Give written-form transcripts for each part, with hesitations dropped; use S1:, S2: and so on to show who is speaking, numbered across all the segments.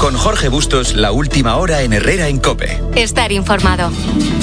S1: Con Jorge Bustos, la última hora en Herrera en COPE.
S2: Estar informado.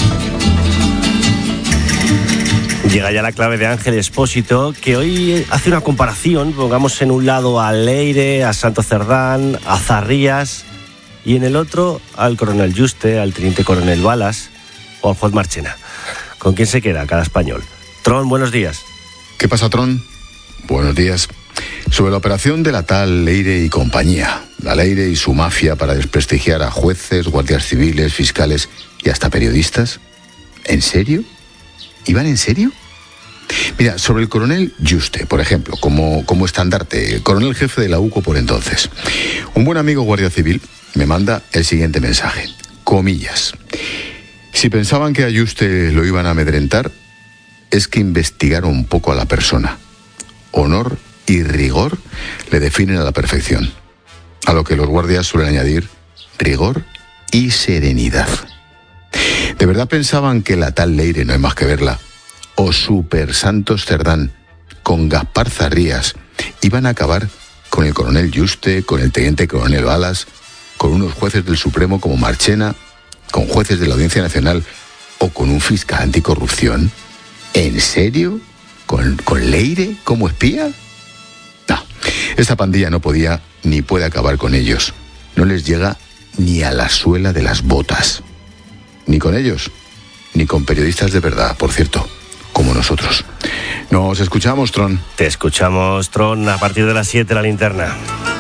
S3: Llega ya la clave de Ángel Expósito, que hoy hace una comparación. Pongamos en un lado a Leire, a Santo Cerdán, a Zarrías, y en el otro al coronel Yuste, al teniente coronel Balas o al juez Marchena. ¿Con quién se queda cada español? Tron, buenos días.
S4: ¿Qué pasa, Tron? Buenos días. Sobre la operación de la tal Leire y compañía. La Leire y su mafia para desprestigiar a jueces, guardias civiles, fiscales y hasta periodistas. ¿En serio? ¿Iban en serio? Mira, sobre el coronel Yuste, por ejemplo, como estandarte, coronel jefe de la UCO por entonces. Un buen amigo guardia civil me manda el siguiente mensaje. Comillas. Si pensaban que a Yuste lo iban a amedrentar, es que investigaron un poco a la persona. Honor y rigor le definen a la perfección. A lo que los guardias suelen añadir rigor y serenidad. ¿De verdad pensaban que la tal Leire, no hay más que verla, o Super Santos Cerdán, con Gaspar Zarrías, iban a acabar con el coronel Yuste, con el teniente coronel Balas, con unos jueces del Supremo como Marchena, con jueces de la Audiencia Nacional o con un fiscal anticorrupción? ¿En serio? ¿Con Leire como espía? No, esta pandilla no podía ni puede acabar con ellos. No les llega ni a la suela de las botas. Ni con ellos, ni con periodistas de verdad, por cierto, como nosotros. Nos escuchamos, Tron.
S3: Te escuchamos, Tron, a partir de las 7 la linterna.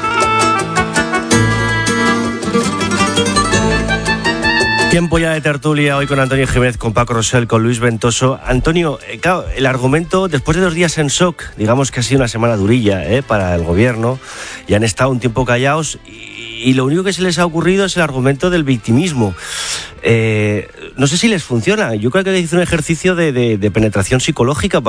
S3: Tiempo ya de tertulia hoy con Antonio Jiménez, con Paco Rosell, con Luis Ventoso. Antonio, claro, el argumento, después de 2 días en shock, digamos que ha sido una semana durilla para el gobierno, y han estado un tiempo callados, y lo único que se les ha ocurrido es el argumento del victimismo. No sé si les funciona. Yo creo que hay que hacer un ejercicio de penetración psicológica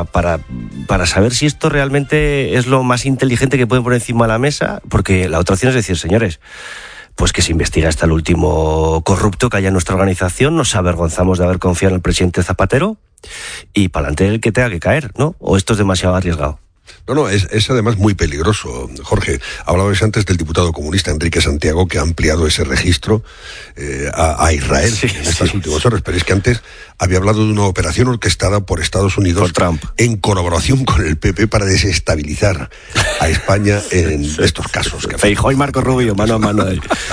S3: para saber si esto realmente es lo más inteligente que pueden poner encima de la mesa, porque la otra opción es decir, señores, pues que se investiga hasta el último corrupto que haya en nuestra organización, nos avergonzamos de haber confiado en el presidente Zapatero y para adelante el que tenga que caer, ¿no? ¿O esto es demasiado arriesgado?
S5: No, es además muy peligroso, Jorge. Hablabais antes del diputado comunista Enrique Santiago, que ha ampliado ese registro a Israel en estas últimas horas, pero es que antes había hablado de una operación orquestada por Estados Unidos
S3: por Trump,
S5: en colaboración con el PP para desestabilizar a España en estos casos.
S3: Feijóo y Marco Rubio, mano a mano.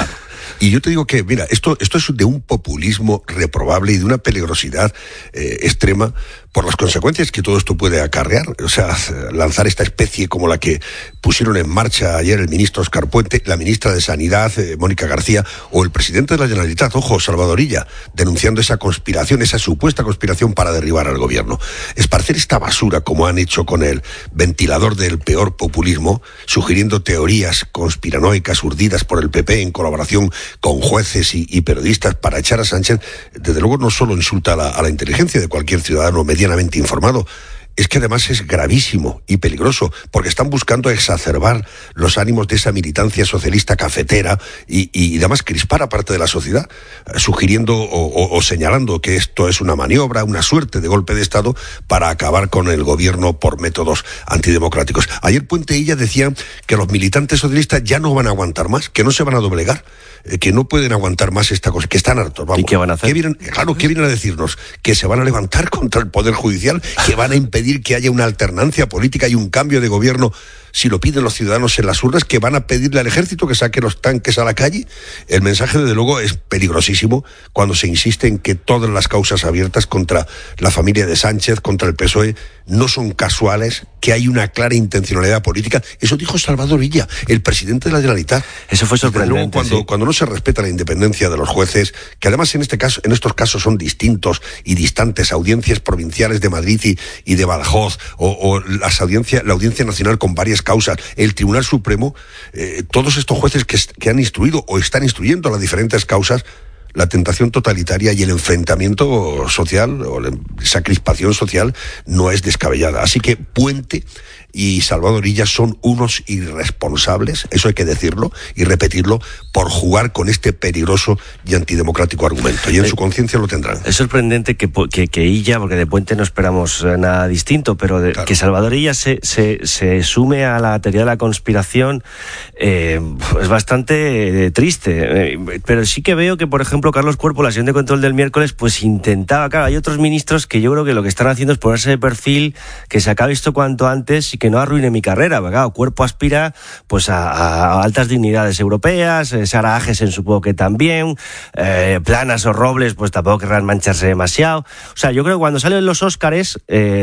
S5: Y yo te digo que, mira, esto es de un populismo reprobable y de una peligrosidad extrema por las consecuencias que todo esto puede acarrear. O sea, lanzar esta especie como la que pusieron en marcha ayer el ministro Óscar Puente, la ministra de Sanidad, Mónica García, o el presidente de la Generalitat, Salvador Illa, denunciando esa conspiración, esa supuesta conspiración para derribar al gobierno. Esparcer esta basura, como han hecho con el ventilador del peor populismo, sugiriendo teorías conspiranoicas urdidas por el PP en colaboración con jueces y periodistas para echar a Sánchez, desde luego no solo insulta a la inteligencia de cualquier ciudadano medianamente informado, es que además es gravísimo y peligroso, porque están buscando exacerbar los ánimos de esa militancia socialista cafetera y además crispar a parte de la sociedad, sugiriendo o señalando que esto es una maniobra, una suerte de golpe de Estado para acabar con el gobierno por métodos antidemocráticos. Ayer Puente y ella decían que los militantes socialistas ya no van a aguantar más, que no se van a doblegar, que no pueden aguantar más esta cosa, que están hartos. Vamos.
S3: ¿Y qué van a hacer?
S5: ¿Qué vienen a decirnos? Que se van a levantar contra el Poder Judicial, que van a impedir que haya una alternancia política y un cambio de gobierno si lo piden los ciudadanos en las urnas, que van a pedirle al ejército que saque los tanques a la calle. El mensaje, desde luego, es peligrosísimo cuando se insiste en que todas las causas abiertas contra la familia de Sánchez, contra el PSOE, no son casuales, que hay una clara intencionalidad política. Eso dijo Salvador Illa, el presidente de la Generalitat.
S3: Eso fue sorprendente.
S5: Luego, cuando no se respeta la independencia de los jueces, que además en estos casos son distintos y distantes, audiencias provinciales de Madrid y de Badajoz, o la Audiencia Nacional con varias causas, el Tribunal Supremo, todos estos jueces que han instruido o están instruyendo las diferentes causas, la tentación totalitaria y el enfrentamiento social o esa crispación social no es descabellada. Así que Puente y Salvador Illa son unos irresponsables, eso hay que decirlo y repetirlo, por jugar con este peligroso y antidemocrático argumento, y en su conciencia lo tendrán.
S3: Es sorprendente que Illa, porque de Puente no esperamos nada distinto, pero claro, que Salvador Illa se sume a la teoría de la conspiración es bastante triste, pero sí que veo que, por ejemplo, Carlos Cuerpo, la sesión de control del miércoles, pues intentaba, claro, hay otros ministros que yo creo que lo que están haciendo es ponerse de perfil, que se acabe esto cuanto antes y que no arruine mi carrera, porque claro, Cuerpo aspira pues a altas dignidades europeas, Sara Agesen supongo que también, Planas o Robles pues tampoco querrán mancharse demasiado. O sea, yo creo que cuando salen los Óscares,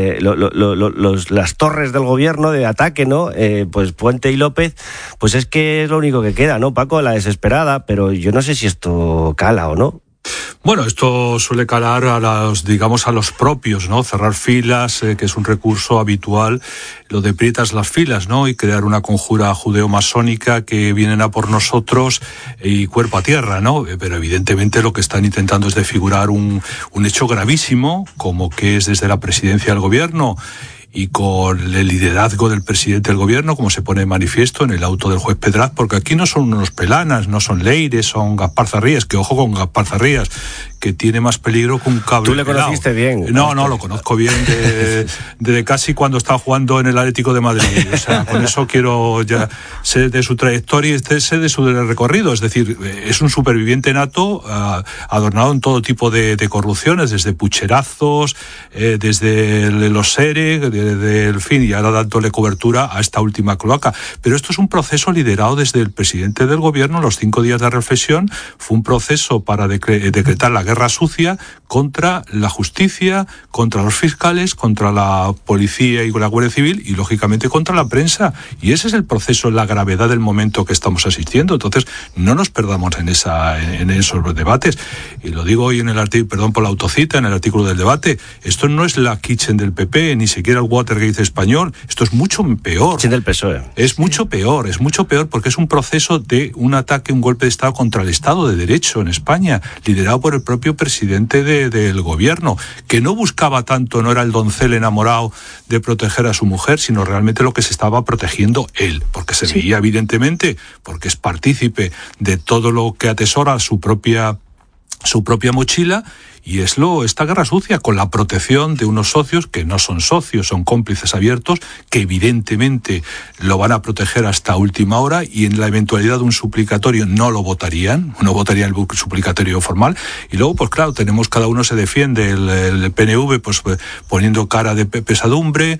S3: las torres del gobierno de ataque, ¿no? Pues Puente y López, pues es que es lo único que queda, ¿no, Paco? La desesperada, pero yo no sé si esto cala o no.
S2: Bueno, esto suele calar a los propios, ¿no? Cerrar filas, que es un recurso habitual, lo de prietas las filas, ¿no? Y crear una conjura judeo-masónica que vienen a por nosotros y cuerpo a tierra, ¿no? Pero evidentemente lo que están intentando es desfigurar un hecho gravísimo, como que es desde la presidencia del gobierno y con el liderazgo del presidente del gobierno, como se pone de manifiesto en el auto del juez Pedraz, porque aquí no son unos Pelanas, no son Leire, son Gaspar Zarrías, que ojo con Gaspar Zarrías, que tiene más peligro que un cable.
S3: ¿Tú le conociste bien?
S2: No, lo conozco bien de casi cuando estaba jugando en el Atlético de Madrid. O sea, con eso quiero ya sé de su trayectoria y sé de su recorrido. Es decir, es un superviviente nato, adornado en todo tipo de corrupciones, desde pucherazos, desde los SERE, desde el fin, y ahora dándole cobertura a esta última cloaca. Pero esto es un proceso liderado desde el presidente del gobierno. Los 5 días de reflexión fue un proceso para decretar la guerra sucia contra la justicia, contra los fiscales, contra la policía y la Guardia Civil y, lógicamente, contra la prensa. Y ese es el proceso, la gravedad del momento que estamos asistiendo. Entonces, no nos perdamos en esos debates. Y lo digo hoy en el artículo, perdón por la autocita, en el artículo del debate. Esto no es la kitchen del PP, ni siquiera el Watergate español. Esto es mucho peor.
S3: Kitchen del PSOE.
S2: Es mucho peor porque es un proceso de un ataque, un golpe de Estado contra el Estado de Derecho en España, liderado por el propio presidente del gobierno, que no buscaba tanto, no era el doncel enamorado de proteger a su mujer, sino realmente lo que se estaba protegiendo él, porque se veía evidentemente, porque es partícipe de todo lo que atesora su propia mochila, y es esta guerra sucia con la protección de unos socios que no son socios, son cómplices abiertos, que evidentemente lo van a proteger hasta última hora, y en la eventualidad de un suplicatorio no votarían el suplicatorio formal. Y luego, pues claro, cada uno se defiende, el PNV pues poniendo cara de pesadumbre,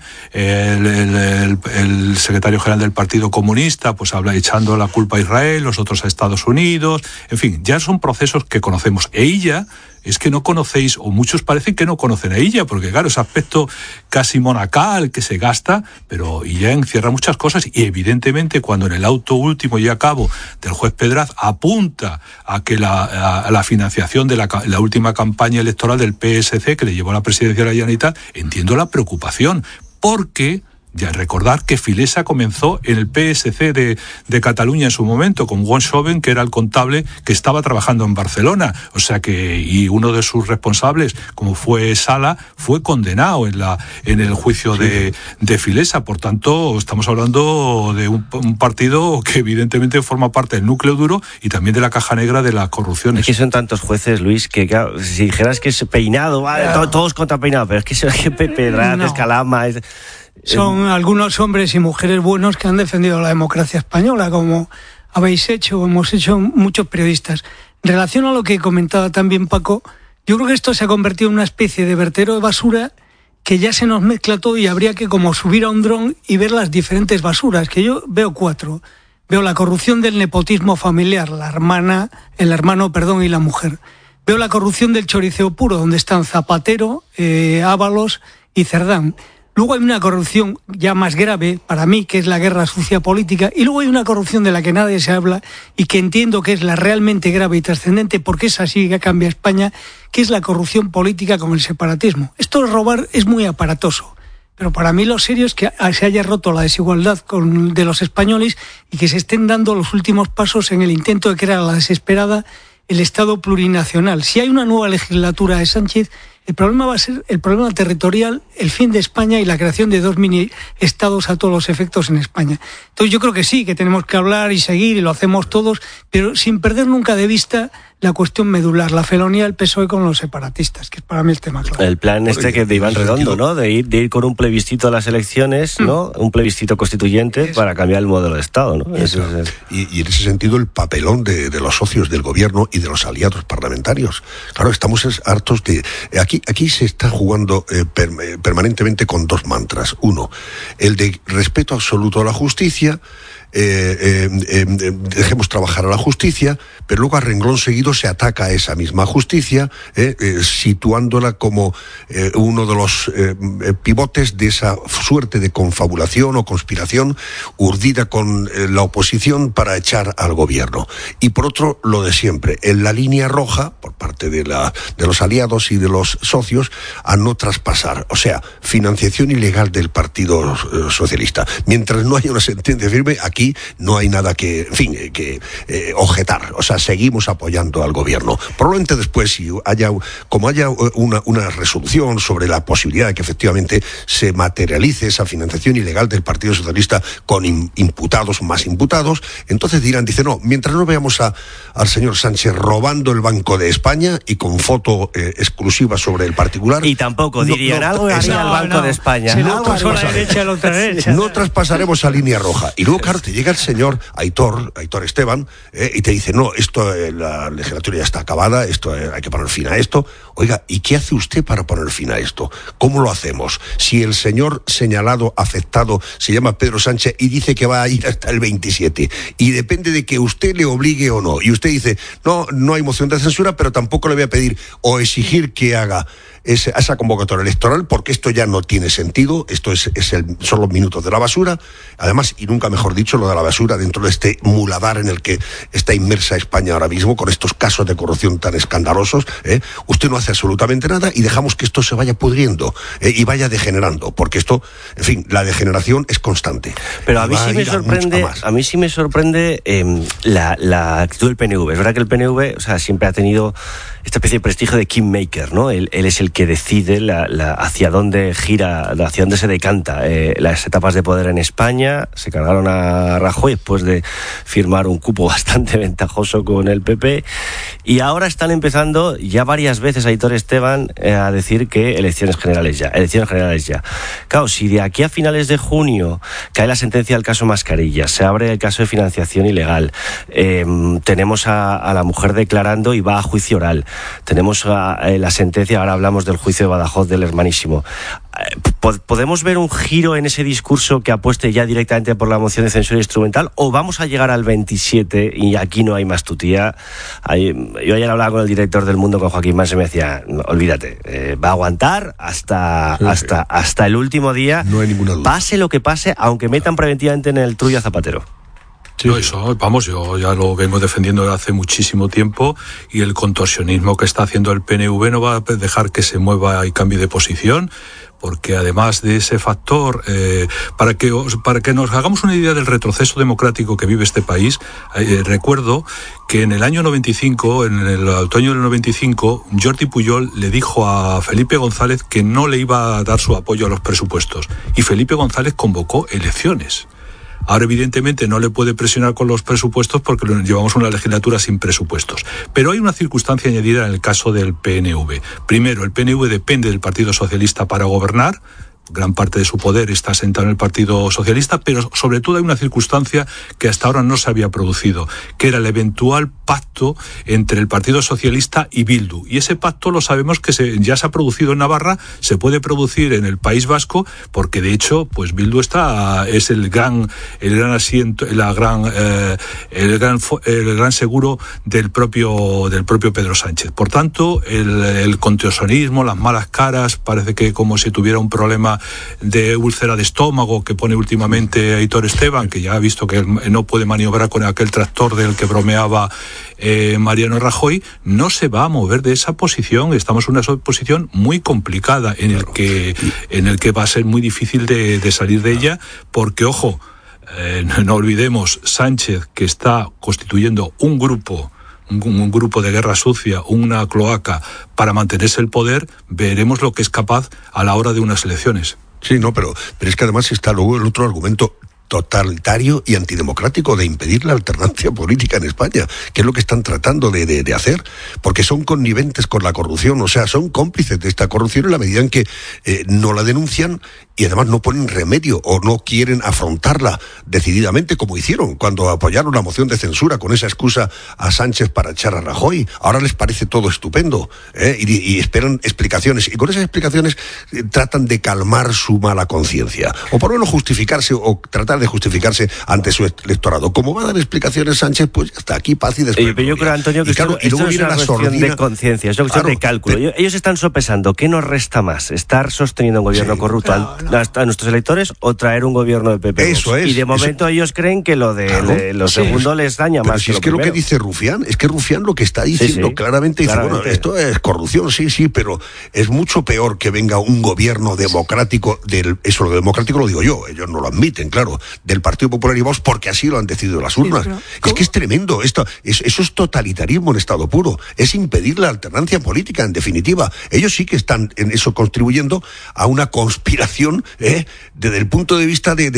S2: el secretario general del Partido Comunista pues habla echando la culpa a Israel, los otros a Estados Unidos, en fin, ya son procesos que conocemos. Ella es que no conocéis, o muchos parecen que no conocen a ella, porque claro, ese aspecto casi monacal que se gasta, pero ella encierra muchas cosas, y evidentemente cuando en el auto último y a cabo del juez Pedraz apunta a que a la financiación de la última campaña electoral del PSC que le llevó a la presidencia de la Generalitat, entiendo la preocupación, porque ya recordar que Filesa comenzó en el PSC de Cataluña en su momento, con Juan Joven, que era el contable que estaba trabajando en Barcelona. O sea y uno de sus responsables, como fue Sala, fue condenado en el juicio de Filesa. Por tanto, estamos hablando de un partido que evidentemente forma parte del núcleo duro y también de la caja negra de las corrupciones.
S3: Es que son tantos jueces, Luis, que claro, si dijeras que es peinado, vale, todos contra peinado, pero es que Pedraz, Escalama...
S6: Son algunos hombres y mujeres buenos que han defendido la democracia española, como hemos hecho muchos periodistas. En relación a lo que comentaba también Paco, yo creo que esto se ha convertido en una especie de vertedero de basura que ya se nos mezcla todo, y habría que como subir a un dron y ver las diferentes basuras, que yo veo 4. Veo la corrupción del nepotismo familiar, el hermano y la mujer. Veo la corrupción del choriceo puro, donde están Zapatero, Ábalos y Cerdán. Luego hay una corrupción ya más grave para mí, que es la guerra sucia política, y luego hay una corrupción de la que nadie se habla y que entiendo que es la realmente grave y trascendente, porque es así que cambia España, que es la corrupción política con el separatismo. Esto de robar es muy aparatoso, pero para mí lo serio es que se haya roto la desigualdad de los españoles y que se estén dando los últimos pasos en el intento de crear a la desesperada el Estado plurinacional. Si hay una nueva legislatura de Sánchez, El problema va a ser el problema territorial, el fin de España y la creación de 2 mini estados a todos los efectos en España. Entonces yo creo que sí, que tenemos que hablar y seguir, y lo hacemos todos, pero sin perder nunca de vista la cuestión medular, la felonía del PSOE con los separatistas, que es para mí el tema clave.
S3: El plan que de Iván Redondo, ¿no? De ir con un plebiscito a las elecciones, ¿no? Un plebiscito constituyente para cambiar el modelo de Estado, ¿no?
S5: Y en ese sentido el papelón de los socios del gobierno y de los aliados parlamentarios. Claro, estamos hartos de... Aquí se está jugando permanentemente con 2 mantras. Uno, el de respeto absoluto a la justicia, dejemos trabajar a la justicia, pero luego a renglón seguido se ataca a esa misma justicia, situándola como uno de los pivotes de esa suerte de confabulación o conspiración urdida con la oposición para echar al gobierno. Y por otro, lo de siempre, en la línea roja, por parte de los aliados y de los socios, a no traspasar. O sea, financiación ilegal del Partido Socialista. Mientras no haya una sentencia firme, aquí no hay nada que objetar. O sea, seguimos apoyando al gobierno. Probablemente después, si haya una resolución sobre la posibilidad de que efectivamente se materialice esa financiación ilegal del Partido Socialista con imputados, más imputados, entonces dice, no, mientras no veamos al señor Sánchez robando el Banco de España y con foto exclusiva sobre el particular.
S3: Y tampoco dirían algo haría el Banco de España.
S5: No traspasaremos esa línea roja. Y luego, claro, te llega el señor Aitor Esteban, y te dice, no, esto, la legislatura ya está acabada, esto hay que poner fin a esto. Oiga, ¿y qué hace usted para poner fin a esto? ¿Cómo lo hacemos? Si el señor señalado, afectado, se llama Pedro Sánchez y dice que va a ir hasta el 27, y depende de que usted le obligue o no, y usted dice, no hay moción de censura, pero tampoco le voy a pedir o exigir que haga esa convocatoria electoral, porque esto ya no tiene sentido, esto son los minutos de la basura, además, y nunca mejor dicho, lo de la basura dentro de este muladar en el que está inmersa España ahora mismo, con estos casos de corrupción tan escandalosos, usted no hace absolutamente nada y dejamos que esto se vaya pudriendo y vaya degenerando, porque esto, en fin, la degeneración es constante.
S3: Pero a mí sí me sorprende la actitud del PNV. Es verdad que el PNV, o sea, siempre ha tenido esta especie de prestigio de kingmaker, ¿no? Él es el que decide hacia dónde gira, hacia dónde se decanta las etapas de poder en España. Se cargaron a Rajoy después de firmar un cupo bastante ventajoso con el PP, y ahora están empezando ya varias veces Aitor Esteban a decir que elecciones generales ya. Claro, si de aquí a finales de junio cae la sentencia del caso Mascarillas, se abre el caso de financiación ilegal, tenemos a la mujer declarando y va a juicio oral, tenemos la sentencia, ahora hablamos del juicio de Badajoz del hermanísimo. ¿Podemos ver un giro en ese discurso que apueste ya directamente por la moción de censura instrumental, o vamos a llegar al 27 y aquí no hay más tutía? Yo ayer hablaba con el director del Mundo, con Joaquín Mas, y me decía, no, olvídate, va a aguantar hasta el último día,
S5: no hay ninguna duda.
S3: Pase lo que pase, aunque metan preventivamente en el trullo a Zapatero.
S2: Sí. No, eso, yo ya lo vengo defendiendo desde hace muchísimo tiempo, y el contorsionismo que está haciendo el PNV no va a dejar que se mueva y cambie de posición, porque además de ese factor, para que nos hagamos una idea del retroceso democrático que vive este país, recuerdo que en el año 95, en el otoño del 95, Jordi Pujol le dijo a Felipe González que no le iba a dar su apoyo a los presupuestos, y Felipe González convocó elecciones. Ahora, evidentemente, no le puede presionar con los presupuestos porque llevamos una legislatura sin presupuestos. Pero hay una circunstancia añadida en el caso del PNV. Primero, el PNV depende del Partido Socialista para gobernar. Gran parte de su poder está asentado en el Partido Socialista, pero sobre todo hay una circunstancia que hasta ahora no se había producido, que era el eventual pacto entre el Partido Socialista y Bildu. Y ese pacto lo sabemos que ya se ha producido en Navarra, se puede producir en el País Vasco, porque de hecho, pues Bildu es el gran asiento, el gran seguro del propio Pedro Sánchez. Por tanto, el contorsionismo, las malas caras, parece que como si tuviera un problema de úlcera de estómago que pone últimamente Aitor Esteban, que ya ha visto que no puede maniobrar con aquel tractor del que bromeaba Mariano Rajoy, no se va a mover de esa posición. Estamos en una posición muy complicada en el que va a ser muy difícil de salir de ella, porque, ojo, no olvidemos, Sánchez, que está constituyendo un grupo un grupo de guerra sucia, una cloaca para mantenerse el poder, veremos lo que es capaz a la hora de unas elecciones.
S5: Sí, no, pero es que además está luego el otro argumento totalitario y antidemocrático de impedir la alternancia política en España, que es lo que están tratando de hacer, porque son conniventes con la corrupción, o sea, son cómplices de esta corrupción en la medida en que no la denuncian y además no ponen remedio o no quieren afrontarla decididamente, como hicieron cuando apoyaron la moción de censura con esa excusa a Sánchez para echar a Rajoy. Ahora les parece todo estupendo, y esperan explicaciones, y con esas explicaciones tratan de calmar su mala conciencia, o por lo menos justificarse o tratar de justificarse ante su electorado. Como va a dar explicaciones Sánchez, pues ya está, aquí paz y después.
S3: Pero yo creo, Antonio, que esto no es una cuestión de conciencia, es una cuestión de cálculo. Ellos están sopesando qué nos resta más, estar sosteniendo un gobierno corrupto a nuestros electores o traer un gobierno de PP.
S5: Eso es.
S3: Y de momento ellos creen que lo de lo segundo les daña más.
S5: Si es que lo que dice Rufián, es que Rufián lo que está diciendo claramente dice, bueno, esto es corrupción, sí, pero es mucho peor que venga un gobierno democrático eso lo democrático lo digo yo, ellos no lo admiten, claro, del Partido Popular y Vox, porque así lo han decidido las urnas. Es que es tremendo, eso es totalitarismo en estado puro, es impedir la alternancia política, en definitiva. Ellos sí que están en eso contribuyendo a una conspiración, desde el punto de vista de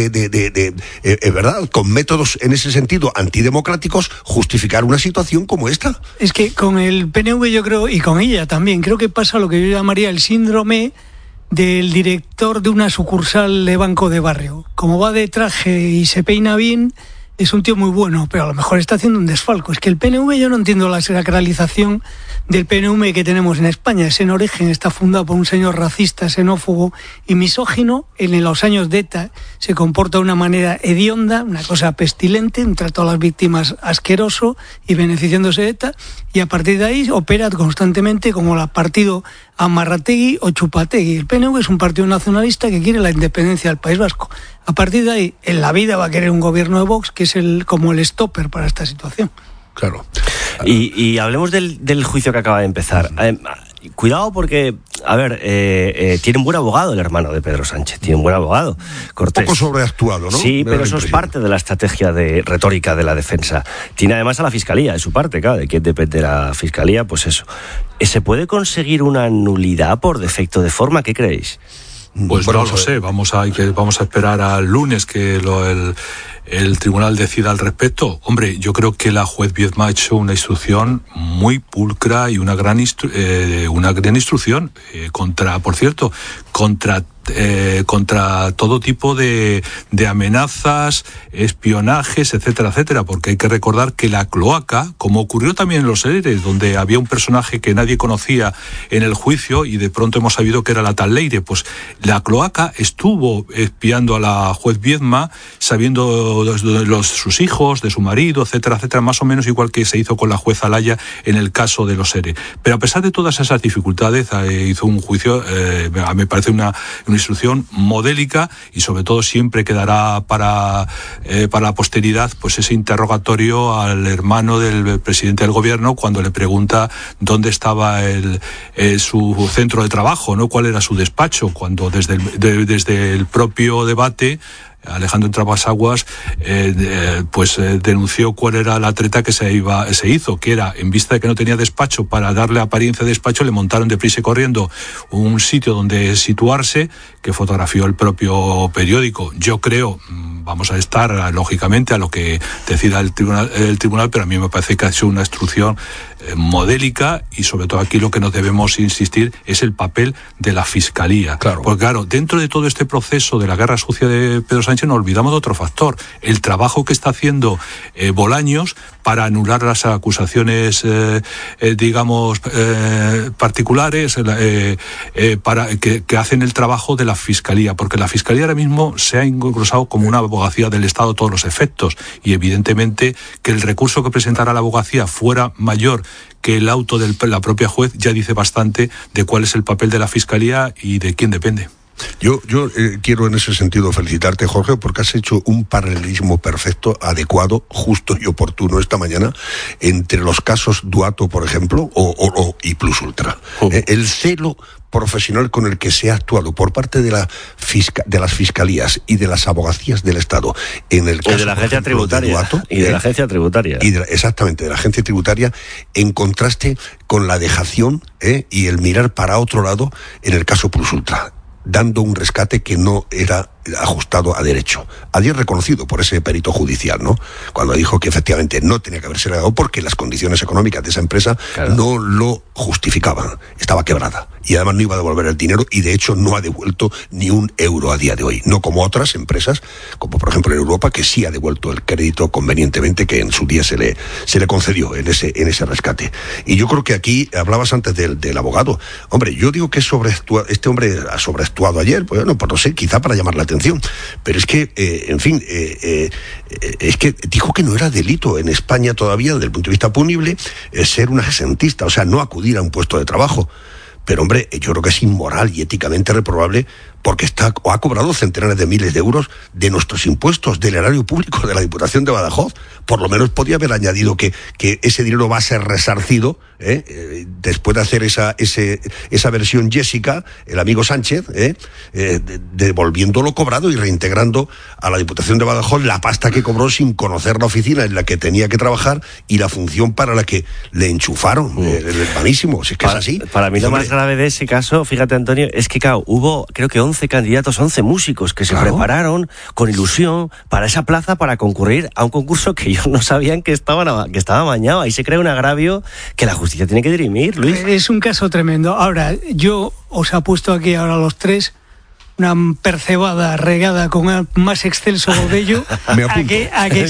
S5: verdad, con métodos en ese sentido antidemocráticos, justificar una situación como esta.
S6: Es que con el PNV yo creo, y con ella también, creo que pasa lo que yo llamaría el síndrome del director de una sucursal de banco de barrio. Como va de traje y se peina bien, es un tío muy bueno, pero a lo mejor está haciendo un desfalco. Es que el PNV, yo no entiendo la sacralización del PNV que tenemos en España. Es en origen, está fundado por un señor racista, xenófobo y misógino. En los años de ETA se comporta de una manera hedionda, una cosa pestilente, un trato a las víctimas asqueroso y beneficiándose de ETA. Y a partir de ahí opera constantemente como el partido Amarrategui o Chupategui. El PNV es un partido nacionalista que quiere la independencia del País Vasco. A partir de ahí, en la vida va a querer un gobierno de Vox, que es como el stopper para esta situación.
S5: Claro.
S3: Y hablemos del juicio que acaba de empezar. Cuidado porque, a ver, tiene un buen abogado el hermano de Pedro Sánchez, tiene un buen abogado, Cortés.
S5: Un poco sobreactuado, ¿no?
S3: Sí, pero eso es parte de la estrategia de retórica de la defensa. Tiene además a la Fiscalía de su parte, claro, de quién depende la Fiscalía, pues eso. ¿Se puede conseguir una nulidad por defecto de forma? ¿Qué creéis?
S2: Pues no lo sé, vamos a esperar al lunes que el tribunal decida al respecto. Hombre, yo creo que la juez Viedma ha hecho una instrucción muy pulcra y una gran instrucción contra todo tipo de amenazas, espionajes, etcétera, etcétera, porque hay que recordar que la cloaca, como ocurrió también en los ERES, donde había un personaje que nadie conocía en el juicio y de pronto hemos sabido que era la tal Leire, pues la cloaca estuvo espiando a la juez Viedma, sabiendo de sus hijos, de su marido, etcétera, etcétera, más o menos igual que se hizo con la juez Alaya en el caso de los ERE. Pero a pesar de todas esas dificultades, hizo un juicio, me parece una instrucción modélica, y sobre todo siempre quedará para la posteridad pues ese interrogatorio al hermano del presidente del gobierno cuando le pregunta dónde estaba su centro de trabajo, ¿no? Cuál era su despacho, cuando desde el propio debate Alejandro Trabasaguas denunció cuál era la treta que se hizo, que era, en vista de que no tenía despacho, para darle apariencia de despacho, le montaron deprisa y corriendo un sitio donde situarse, que fotografió el propio periódico. Yo creo, vamos a estar lógicamente a lo que decida el tribunal, pero a mí me parece que ha sido una instrucción modélica, y sobre todo aquí lo que nos debemos insistir es el papel de la Fiscalía.
S5: Claro.
S2: Porque claro, dentro de todo este proceso de la guerra sucia de Pedro Sánchez nos olvidamos de otro factor, el trabajo que está haciendo Bolaños para anular las acusaciones particulares para que hacen el trabajo de la Fiscalía, porque la Fiscalía ahora mismo se ha engrosado como una abogacía del Estado a todos los efectos, y evidentemente que el recurso que presentara la abogacía fuera mayor que el auto de la propia juez ya dice bastante de cuál es el papel de la Fiscalía y de quién depende.
S5: Yo quiero en ese sentido felicitarte, Jorge, porque has hecho un paralelismo perfecto, adecuado, justo y oportuno esta mañana entre los casos Duato, por ejemplo, y Plus Ultra. El celo profesional con el que se ha actuado por parte de las fiscalías y de las abogacías del Estado en el caso
S3: de la agencia tributaria
S5: Duato, exactamente, de la agencia tributaria, en contraste con la dejación y el mirar para otro lado en el caso Plus Ultra, dando un rescate que no era ajustado a derecho. Ayer reconocido por ese perito judicial, ¿no? Cuando dijo que efectivamente no tenía que haberse dado porque las condiciones económicas de esa empresa no lo justificaban. Estaba quebrada. Y además no iba a devolver el dinero y de hecho no ha devuelto ni un euro a día de hoy. No como otras empresas, como por ejemplo en Europa, que sí ha devuelto el crédito convenientemente que en su día se le concedió en ese rescate. Y yo creo que aquí, hablabas antes del abogado. Hombre, yo digo que este hombre ha sobreactuado ayer, pues bueno, pues no sé, quizá para llamar la atención. Pero es que, es que dijo que no era delito en España todavía, desde el punto de vista punible, ser un asentista, o sea, no acudir a un puesto de trabajo. Pero, hombre, yo creo que es inmoral y éticamente reprobable porque ha cobrado centenares de miles de euros de nuestros impuestos, del erario público de la Diputación de Badajoz. Por lo menos podía haber añadido que ese dinero va a ser resarcido, después de hacer esa versión Jessica, el amigo Sánchez, devolviendo lo cobrado y reintegrando a la Diputación de Badajoz la pasta que cobró sin conocer la oficina en la que tenía que trabajar y la función para la que le enchufaron. Buenísimo, si es que es así.
S3: Para mí lo más grave de ese caso, fíjate, Antonio, es que hubo, creo que 11 candidatos, 11 músicos que se prepararon con ilusión para esa plaza, para concurrir a un concurso que ellos no sabían que estaba amañado. Ahí se crea un agravio que la justicia tiene que dirimir, Luis.
S6: Es un caso tremendo. Ahora, yo os apuesto aquí ahora a los tres una percebada regada con el más excelso bodello a que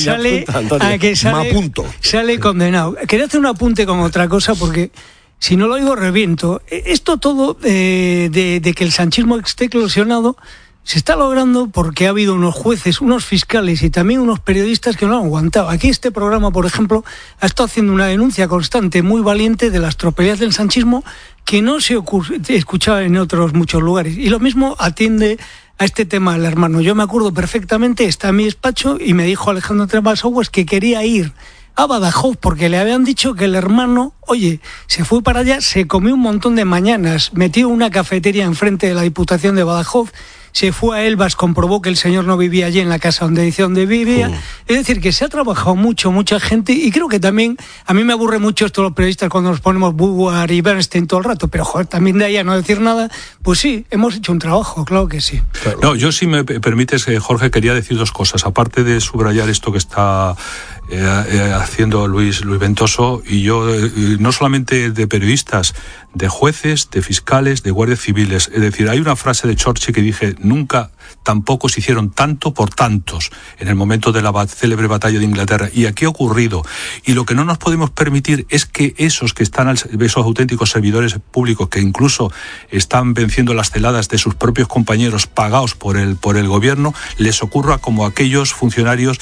S6: sale condenado. Quería hacer un apunte con otra cosa porque si no lo digo reviento. Esto todo de que el sanchismo esté eclosionado se está logrando porque ha habido unos jueces, unos fiscales y también unos periodistas que no han aguantado. Aquí este programa, por ejemplo, ha estado haciendo una denuncia constante, muy valiente, de las tropelías del sanchismo que no se escuchaba en otros muchos lugares. Y lo mismo atiende a este tema del hermano. Yo me acuerdo perfectamente, está en mi despacho y me dijo Alejandro Tremasoguas que quería ir a Badajoz porque le habían dicho que el hermano, oye, se fue para allá, se comió un montón de mañanas, metió una cafetería enfrente de la Diputación de Badajoz, se fue a Elvas, comprobó que el señor no vivía allí en la casa donde vivía. Es decir, que se ha trabajado mucho, mucha gente, y creo que también, a mí me aburre mucho esto los periodistas cuando nos ponemos Buguar y Bernstein todo el rato, pero joder, también de ahí a no decir nada, pues sí, hemos hecho un trabajo, claro que sí.
S2: No, yo si me permites, Jorge, quería decir dos cosas, aparte de subrayar esto que está haciendo Luis Ventoso, y yo no solamente de periodistas, de jueces, de fiscales, de guardias civiles. Es decir, hay una frase de Churchill que dije: nunca tampoco se hicieron tanto por tantos en el momento de la célebre batalla de Inglaterra. Y aquí ha ocurrido. Y lo que no nos podemos permitir es que esos auténticos servidores públicos que incluso están venciendo las celadas de sus propios compañeros pagados por el gobierno, les ocurra como aquellos funcionarios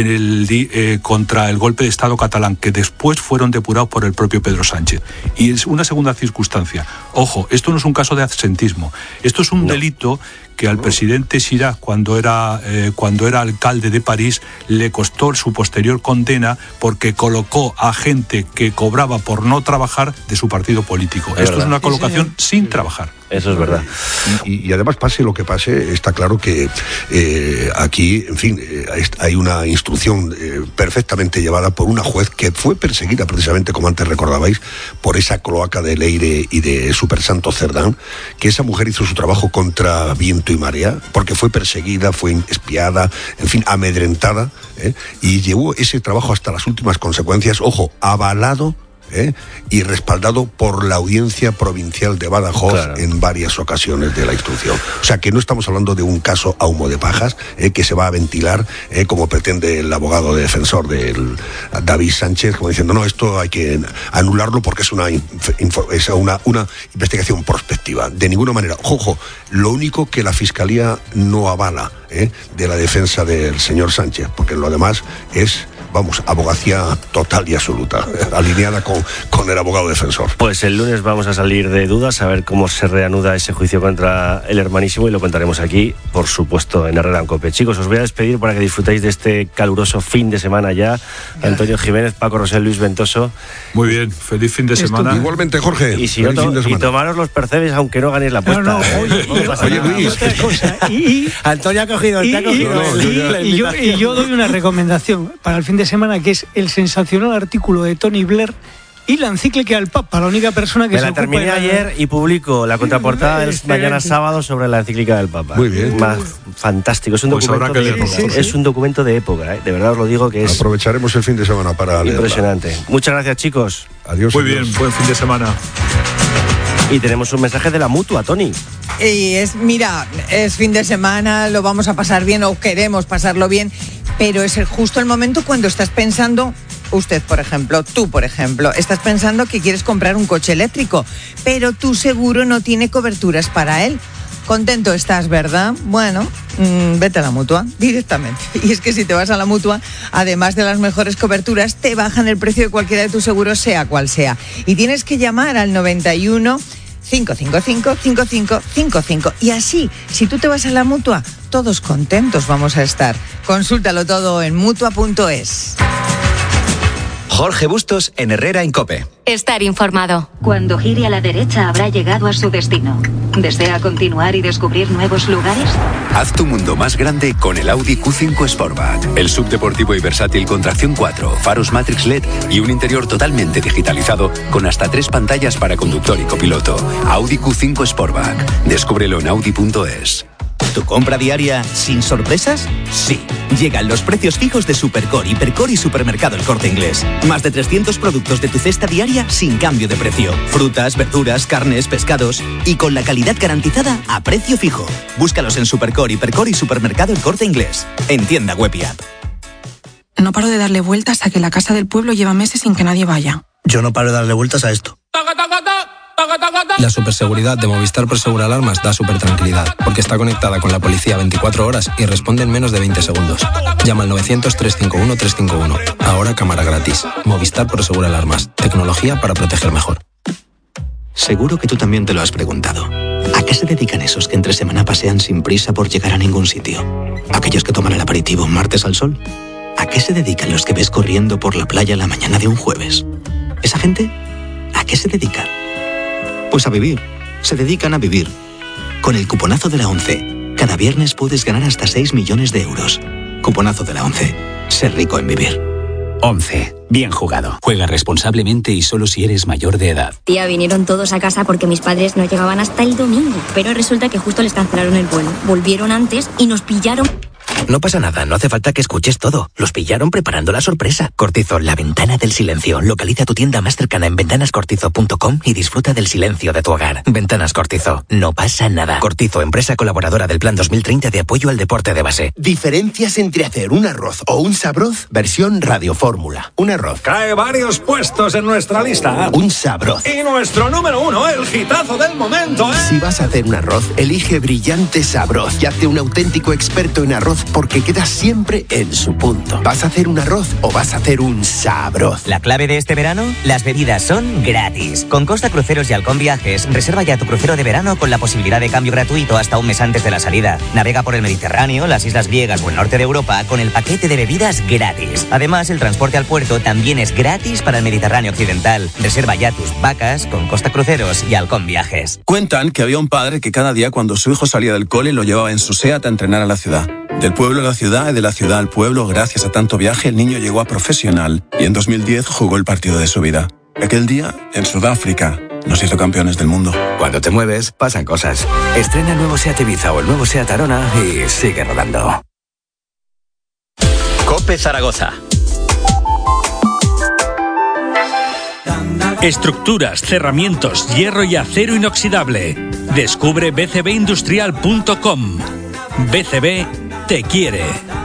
S2: contra el golpe de Estado catalán, que después fueron depurados por el propio Pedro Sánchez. Y es una segunda circunstancia. Ojo, esto no es un caso de absentismo. Esto es un delito que al presidente Chirac, cuando era alcalde de París, le costó su posterior condena porque colocó a gente que cobraba por no trabajar de su partido político. Esto es una colocación sin trabajar.
S3: Eso es verdad.
S5: Y además, pase lo que pase, está claro que aquí, en fin, hay una instrucción perfectamente llevada por una juez que fue perseguida precisamente, como antes recordabais, por esa cloaca de Leire y de Super Santo Cerdán, que esa mujer hizo su trabajo contra viento y marea, porque fue perseguida, fue espiada, en fin, amedrentada, y llevó ese trabajo hasta las últimas consecuencias, ojo, avalado y respaldado por la Audiencia Provincial de Badajoz, claro, en varias ocasiones de la instrucción. O sea, que no estamos hablando de un caso a humo de pajas que se va a ventilar, como pretende el abogado defensor del David Sánchez, como diciendo, no, esto hay que anularlo porque es una investigación prospectiva. De ninguna manera. Ojo, lo único que la Fiscalía no avala de la defensa del señor Sánchez, porque lo demás es vamos, abogacía total y absoluta, alineada con el abogado defensor.
S3: Pues el lunes vamos a salir de dudas, a ver cómo se reanuda ese juicio contra el hermanísimo, y lo contaremos aquí, por supuesto, en Herrera en COPE. Chicos, os voy a despedir para que disfrutéis de este caluroso fin de semana ya. Antonio Jiménez, Paco Rosell, Luis Ventoso.
S2: Muy bien, feliz fin de semana.
S5: Igualmente, Jorge.
S3: Y si no, y tomaros los percebes aunque no ganéis la apuesta.
S6: No,
S5: oye, Luis.
S6: Otra cosa.
S3: Antonio ha cogido el
S6: y yo doy una recomendación para el fin de semana, que es el sensacional artículo de Tony Blair y la encíclica del Papa, la única persona que
S3: me
S6: se
S3: la
S6: ocupa
S3: terminé ayer y publico la contraportada el mañana sábado sobre la encíclica del Papa.
S5: Muy bien.
S3: Fantástico, es un
S2: Pues
S3: documento de época. Es un documento de época, de verdad os lo digo, que es
S5: aprovecharemos el fin de semana para leerla.
S3: Impresionante. Muchas gracias, chicos.
S5: Adiós.
S2: Muy bien, buen fin de semana.
S3: Y tenemos un mensaje de la Mutua, Tony.
S7: Y mira, es fin de semana, lo vamos a pasar bien o queremos pasarlo bien, pero es justo el momento cuando estás pensando, usted por ejemplo, tú por ejemplo, estás pensando que quieres comprar un coche eléctrico, pero tu seguro no tiene coberturas para él. Contento estás, ¿verdad? Bueno, vete a la Mutua directamente. Y es que si te vas a la Mutua, además de las mejores coberturas, te bajan el precio de cualquiera de tus seguros, sea cual sea. Y tienes que llamar al 91 555 5555. Y así, si tú te vas a la Mutua, todos contentos vamos a estar. Consúltalo todo en Mutua.es.
S1: Jorge Bustos en Herrera en COPE.
S8: Estar informado.
S9: Cuando gire a la derecha habrá llegado a su destino. ¿Desea continuar y descubrir nuevos lugares?
S10: Haz tu mundo más grande con el Audi Q5 Sportback. El subdeportivo y versátil con tracción 4, faros Matrix LED y un interior totalmente digitalizado con hasta 3 pantallas para conductor y copiloto. Audi Q5 Sportback. Descúbrelo en Audi.es.
S11: ¿Tu compra diaria sin sorpresas? Sí. Llegan los precios fijos de Supercore, Hipercore y Supermercado El Corte Inglés. Más de 300 productos de tu cesta diaria sin cambio de precio. Frutas, verduras, carnes, pescados y con la calidad garantizada a precio fijo. Búscalos en Supercore, Hipercore y Supermercado El Corte Inglés. En tienda web y app.
S12: No paro de darle vueltas a que la casa del pueblo lleva meses sin que nadie vaya.
S13: Yo no paro de darle vueltas a esto. La superseguridad de Movistar Prosegur Alarmas da supertranquilidad, porque está conectada con la policía 24 horas y responde en menos de 20 segundos. Llama al 900-351-351. Ahora cámara gratis. Movistar Prosegur Alarmas. Tecnología para proteger mejor.
S14: Seguro que tú también te lo has preguntado. ¿A qué se dedican esos que entre semana pasean sin prisa por llegar a ningún sitio? ¿Aquellos que toman el aperitivo un martes al sol? ¿A qué se dedican los que ves corriendo por la playa la mañana de un jueves? ¿Esa gente? ¿A qué se dedica? Pues a vivir. Se dedican a vivir. Con el cuponazo de la ONCE, cada viernes puedes ganar hasta 6 millones de euros. Cuponazo de la ONCE. Ser rico en vivir.
S15: ONCE. Bien jugado. Juega responsablemente y solo si eres mayor de edad.
S16: Tía, vinieron todos a casa porque mis padres no llegaban hasta el domingo. Pero resulta que justo les cancelaron el vuelo. Volvieron antes y nos pillaron.
S17: No pasa nada, no hace falta que escuches todo. Los pillaron preparando la sorpresa. Cortizo, la ventana del silencio. Localiza tu tienda más cercana en ventanascortizo.com y disfruta del silencio de tu hogar. Ventanas Cortizo, no pasa nada. Cortizo, empresa colaboradora del Plan 2030 de apoyo al deporte de base.
S18: Diferencias entre hacer un arroz o un sabroz, versión radiofórmula. Un arroz.
S19: Cae varios puestos en nuestra lista.
S18: Un sabroz.
S19: Y nuestro número 1, el hitazo del momento, ¿eh?
S18: Si vas a hacer un arroz, elige Brillante Sabroz y hazte un auténtico experto en arroz porque queda siempre en su punto. ¿Vas a hacer un arroz o vas a hacer un sabroz?
S17: La clave de este verano, las bebidas son gratis. Con Costa Cruceros y Halcón Viajes, reserva ya tu crucero de verano con la posibilidad de cambio gratuito hasta un mes antes de la salida. Navega por el Mediterráneo, las islas griegas o el norte de Europa con el paquete de bebidas gratis. Además, el transporte al puerto también es gratis para el Mediterráneo occidental. Reserva ya tus vacas con Costa Cruceros y Halcón Viajes.
S20: Cuentan que había un padre que cada día cuando su hijo salía del cole lo llevaba en su SEAT a entrenar a la ciudad. Del pueblo a la ciudad y de la ciudad al pueblo, gracias a tanto viaje, el niño llegó a profesional y en 2010 jugó el partido de su vida. Aquel día, en Sudáfrica, nos hizo campeones del mundo.
S21: Cuando te mueves, pasan cosas. Estrena el nuevo SEAT Ibiza o el nuevo SEAT Arona y sigue rodando.
S1: COPE Zaragoza.
S22: Estructuras, cerramientos, hierro y acero inoxidable. Descubre bcbindustrial.com. BCB te quiere.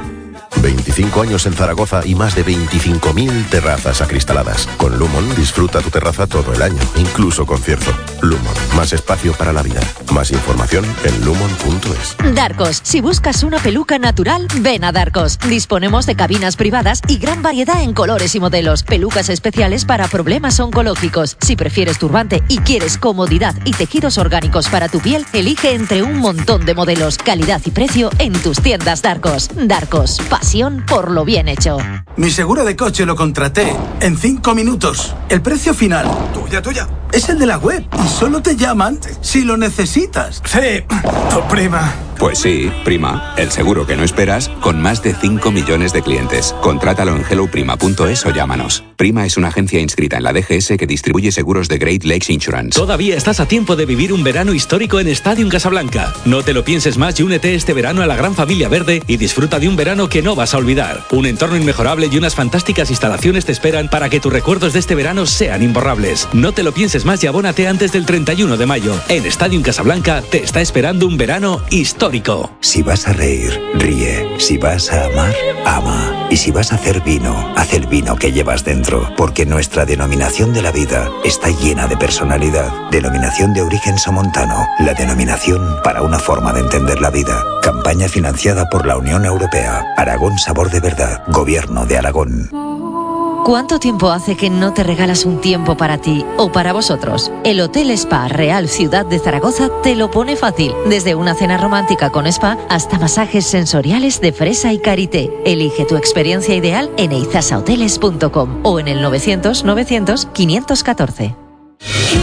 S4: 25 años en Zaragoza y más de 25.000 terrazas acristaladas. Con Lumon disfruta tu terraza todo el año, incluso con cierzo. Lumon, más espacio para la vida. Más información en lumon.es.
S8: Darcos, si buscas una peluca natural, ven a Darcos. Disponemos de cabinas privadas y gran variedad en colores y modelos. Pelucas especiales para problemas oncológicos. Si prefieres turbante y quieres comodidad y tejidos orgánicos para tu piel, elige entre un montón de modelos, calidad y precio en tus tiendas Darcos. Darcos, pasión por lo bien hecho.
S23: Mi seguro de coche lo contraté en 5 minutos. El precio final, tuya, es el de la web y solo te llaman si lo necesitas. Sí, tu prima.
S10: Pues sí, Prima, el seguro que no esperas con más de 5 millones de clientes. Contrátalo en helloprima.es o llámanos. Prima es una agencia inscrita en la DGS que distribuye seguros de Great Lakes Insurance.
S22: Todavía estás a tiempo de vivir un verano histórico en Stadium Casablanca. No te lo pienses más y únete este verano a la gran familia verde y disfruta de un verano que no vas a olvidar. Un entorno inmejorable y unas fantásticas instalaciones te esperan para que tus recuerdos de este verano sean imborrables. No te lo pienses más y abónate antes del 31 de mayo. En Stadium Casablanca te está esperando un verano histórico.
S24: Si vas a reír, ríe. Si vas a amar, ama. Y si vas a hacer vino, haz el vino que llevas dentro. Porque nuestra denominación de la vida está llena de personalidad. Denominación de origen somontano. La denominación para una forma de entender la vida. Campaña financiada por la Unión Europea. Aragón Sabor de Verdad. Gobierno de Aragón.
S8: ¿Cuánto tiempo hace que no te regalas un tiempo para ti o para vosotros? El Hotel Spa Real Ciudad de Zaragoza te lo pone fácil. Desde una cena romántica con spa hasta masajes sensoriales de fresa y karité. Elige tu experiencia ideal en eizasahoteles.com o en el 900 900 514.